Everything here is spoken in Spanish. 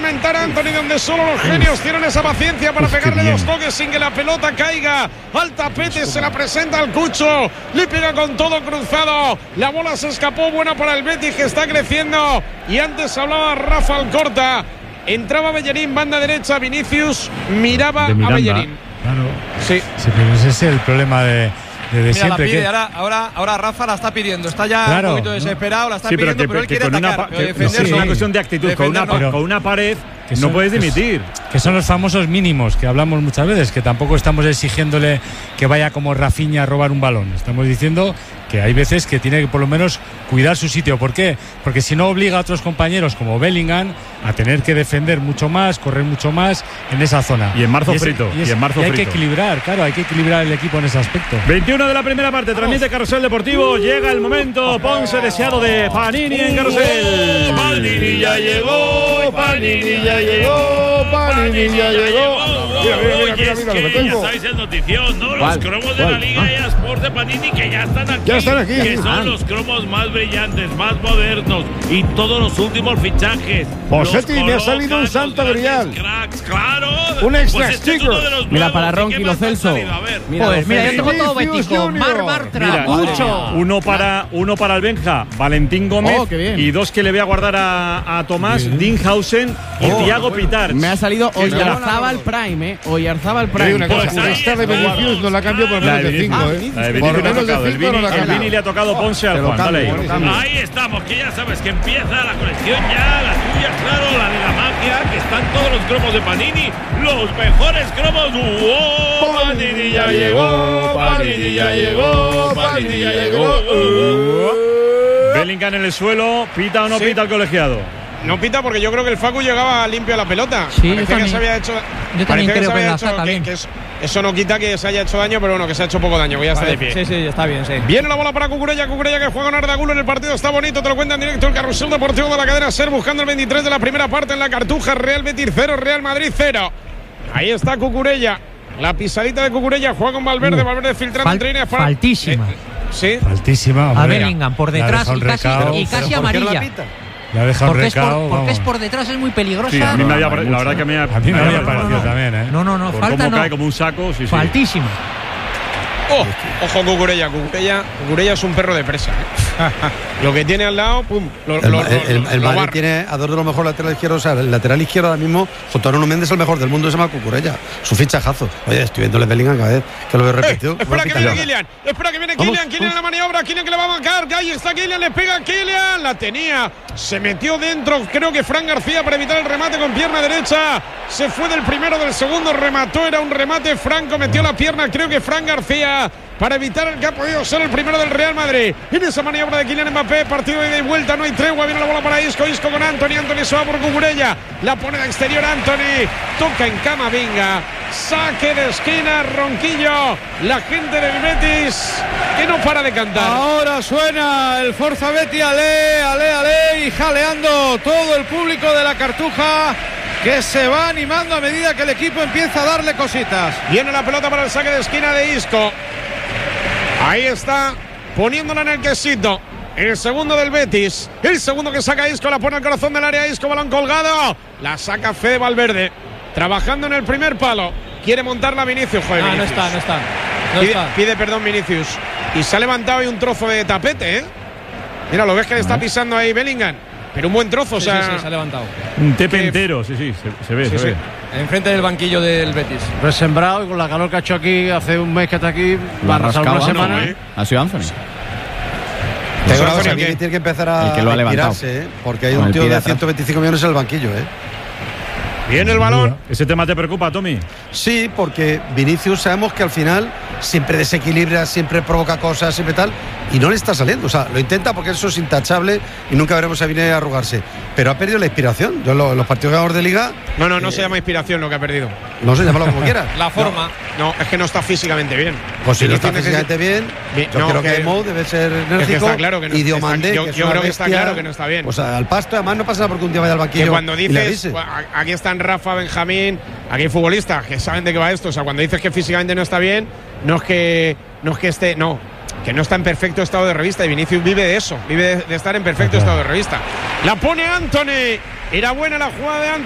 experimentar Antony, donde solo los genios tienen esa paciencia para pegarle dos toques sin que la pelota caiga al tapete. Se la presenta al Cucho, le pega con todo cruzado, la bola se escapó, buena para el Betis, que está creciendo. Y antes hablaba Rafa Alcorta, entraba Bellerín, banda derecha, Vinicius miraba a Bellerín. Claro. Sí, pero ese es el problema de Mira, siempre. la pide, ahora Rafa la está pidiendo, está ya un poquito desesperado, la está pidiendo, pero él quiere atacar, defenderse. Es una cuestión de actitud, con una pared no puedes dimitir. Que son los famosos mínimos que hablamos muchas veces, que tampoco estamos exigiéndole que vaya como Rafinha a robar un balón. Estamos diciendo que hay veces que tiene que por lo menos cuidar su sitio. ¿Por qué? Porque si no obliga a otros compañeros como Bellingham a tener que defender mucho más, correr mucho más en esa zona. Y en marzo frito. Hay que equilibrar, claro, hay que equilibrar el equipo en ese aspecto. 21 de la primera parte, transmite Carrusel Deportivo. Llega el momento, Ponce deseado de Panini en Carrusel. Panini ya llegó, Panini ya llegó, Panini ya llegó. Mira, ya sabéis el notición, ¿no? Los cromos de la Liga eSports de Panini que ya están aquí. Que son los cromos más brillantes, más modernos y todos los últimos fichajes. Posetti, me ha salido un santo grial. Cracks, claro. Un extra sticker. Mira, para Ronqui Lo Celso. Mira, yo tengo todo Betico. Mar Bartra, mucho. Uno para el Benja, Valentín Gómez. Y dos que le voy a guardar a Tomás, Dinhausen y Thiago Pitar. Me ha salido Oyarzábal Prime, Oyarzábal Prime. Una cosa, esta de Vinicius no la cambio por menos de 5, Por menos de 5 no la cambio. El Vini le ha tocado Ponce al Juan. Dale ahí estamos, que ya sabes que empieza la colección ya, la tuya, claro, la de la magia, que están todos los cromos de Panini, los mejores cromos. Panini ya llegó, Panini ya llegó, Panini ya llegó. Bellingham en el suelo, ¿pita o no pita el colegiado? No pita porque yo creo que el Facu llegaba limpio a la pelota. Sí, yo también, se había hecho, yo también creo que la saca bien. Eso no quita que se haya hecho daño, pero bueno, que se ha hecho poco daño, que ya está de pie. Sí, está bien, sí. Viene la bola para Cucurella que juega con Ardagulo en el partido, está bonito, te lo cuenta en directo el Carrusel Deportivo de la cadena SER, buscando el 23 de la primera parte en la Cartuja. Real Betis 0, Real Madrid 0. Ahí está Cucurella, la pisadita de Cucurella, juega con Valverde, Valverde filtrando entre líneas para… Faltísima. Sí. Faltísima. A Bellingham por detrás y casi amarilla. Le ha dejado porque, recao, porque es por detrás, es muy peligrosa. Sí, a mí la verdad que me ha parecido también, ¿eh? No, por falta cómo no. cae como un saco, sí. Faltísima. Ojo Cucurella es un perro de presa. Lo que tiene al lado, pum. El Madrid tiene a dos de los mejores laterales izquierdos. O sea, el lateral izquierdo ahora mismo, junto a Nuno Méndez, el mejor del mundo, se llama Cucurella. Su fichajazo. Oye, estoy viéndole Bellingham cada vez que lo veo repetido. Espera que viene Kylian. Kylian en la maniobra. Kylian que le va a marcar. Ahí está Kylian, le pega a Kylian. La tenía. Se metió dentro. Creo que Fran García para evitar el remate con pierna derecha. Se fue del primero, del segundo. Remató. Era un remate. Franco metió la pierna. Creo que Fran García para evitar el que ha podido ser el primero del Real Madrid. En esa maniobra de Kylian Mbappé, partido de ida y vuelta, no hay tregua, viene la bola para Isco con Antony se va por Cucurella, la pone de exterior Antony, toca en Camavinga, saque de esquina, Ronquillo, la gente del Betis que no para de cantar. Ahora suena el Forza Betis, ale, y jaleando todo el público de la Cartuja, que se va animando a medida que el equipo empieza a darle cositas. Viene la pelota para el saque de esquina de Isco. Ahí está, poniéndola en el quesito. El segundo del Betis. El segundo que saca Isco, la pone al corazón del área. Isco, balón colgado. La saca Fede Valverde. Trabajando en el primer palo. Quiere montarla Vinicius. Joder, Vinicius. No está. Pide perdón Vinicius. Y se ha levantado ahí un trozo de tapete, ¿eh? Mira, lo ves que le está pisando ahí Bellingham. Pero un buen trozo, sí, se ha levantado. Un tepe entero, se ve. Enfrente del banquillo del Betis. Resembrado y con la calor que ha hecho aquí hace un mes que está aquí, va a arrasar una semana. Ha sido Anthony. Tiene que empezar a retirarse, porque hay un tío de 125 millones en el banquillo, Viene el balón. ¿Ese tema te preocupa, Tommy? Sí, porque Vinicius sabemos que al final siempre desequilibra, siempre provoca cosas, siempre tal, y no le está saliendo. O sea, lo intenta porque eso es intachable y nunca veremos a Vinicius arrugarse. Pero ha perdido la inspiración. Yo en los partidos ganadores de Liga… No se llama inspiración lo que ha perdido. No sé, llámalo como quieras. La forma. No, es que no está físicamente bien. Pues si no está físicamente bien, yo creo que Mo debe ser enérgico. Es que está claro que no, y Diomandé, yo creo que está claro que no está bien. Pues al pasto, además no pasa nada porque un día vaya al banquillo. Que cuando dices, aquí están Rafa, Benjamín, aquí hay futbolistas que saben de qué va esto. O sea, cuando dices que físicamente no está bien, no es que esté, no, que no está en perfecto estado de revista. Y Vinicius vive de eso, vive de estar en perfecto estado de revista. La pone Antony. Era buena la jugada de Antony.